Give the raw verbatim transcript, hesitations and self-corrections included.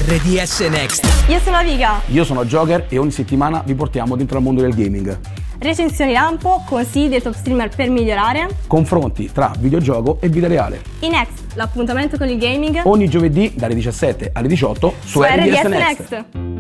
R D S Next. Io sono Aviga. Io sono Joker e ogni settimana vi portiamo dentro al mondo del gaming. Recensioni lampo, consigli dei top streamer per migliorare. Confronti tra videogioco e vita reale. I Next, l'appuntamento con il gaming. Ogni giovedì dalle diciassette alle diciotto su, su R D S, R D S Next. Next.